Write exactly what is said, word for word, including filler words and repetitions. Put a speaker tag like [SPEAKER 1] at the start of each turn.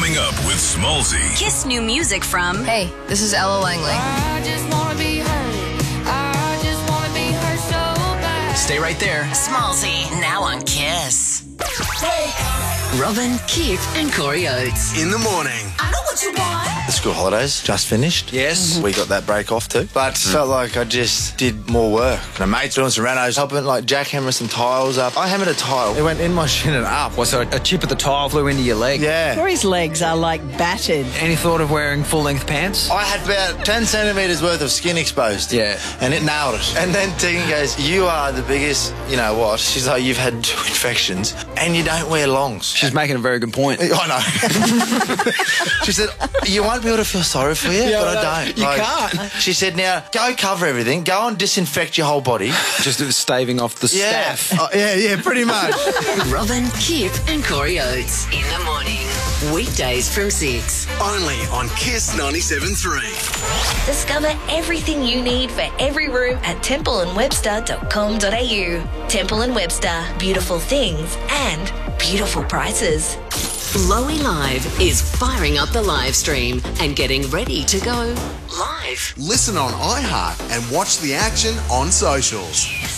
[SPEAKER 1] Coming up with Smallzy.
[SPEAKER 2] Kiss new music from...
[SPEAKER 3] Hey, this is Ella Langley.
[SPEAKER 4] I just wanna be heard. I just wanna be heard so bad.
[SPEAKER 5] Stay right there.
[SPEAKER 2] Smallzy, now on Kiss.
[SPEAKER 6] Robin, Kip and Corey Oates.
[SPEAKER 5] In the morning.
[SPEAKER 2] I know what you want.
[SPEAKER 7] The school holidays just finished.
[SPEAKER 5] Yes.
[SPEAKER 7] We got that break off too. But felt like I just did more work. My mate's doing some renos, helping like jackhammer some tiles up. I hammered a tile. It went in my shin and up.
[SPEAKER 5] Well, so a chip of the tile flew into your leg?
[SPEAKER 7] Yeah.
[SPEAKER 8] Corey's legs are like battered.
[SPEAKER 5] Any thought of wearing full-length pants?
[SPEAKER 7] I had about ten centimetres worth of skin exposed.
[SPEAKER 5] Yeah.
[SPEAKER 7] And it nailed it. And then Tegan goes, you are the biggest, you know what? She's like, you've had two infections and you don't wear longs.
[SPEAKER 5] She's making a very good point.
[SPEAKER 7] I know. She said, you won't be able to feel sorry for you,
[SPEAKER 5] Yeah,
[SPEAKER 7] but
[SPEAKER 5] no,
[SPEAKER 7] I don't.
[SPEAKER 5] you can't.
[SPEAKER 7] She said, now, go cover everything. Go and disinfect your whole body.
[SPEAKER 5] Just staving off the
[SPEAKER 7] Yeah.
[SPEAKER 5] staff.
[SPEAKER 7] Oh, yeah, yeah, pretty much.
[SPEAKER 6] Robin, Kip and Corey Oates. In the morning. Weekdays from six.
[SPEAKER 1] Only on Kiss ninety-seven three.
[SPEAKER 9] Discover everything you need for every room at temple and webster dot com dot a u. Temple and Webster, beautiful things and beautiful prices.
[SPEAKER 6] Lowy Live is firing up the live stream and getting ready to go live.
[SPEAKER 1] Listen on iHeart and watch the action on socials.